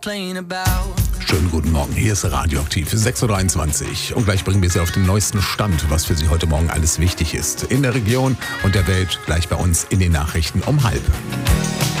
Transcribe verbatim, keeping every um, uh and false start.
Schönen guten Morgen, hier ist Radioaktiv, sechs Uhr dreiundzwanzig. Und gleich bringen wir Sie auf den neuesten Stand, was für Sie heute Morgen alles wichtig ist. In der Region und der Welt, gleich bei uns in den Nachrichten um halb.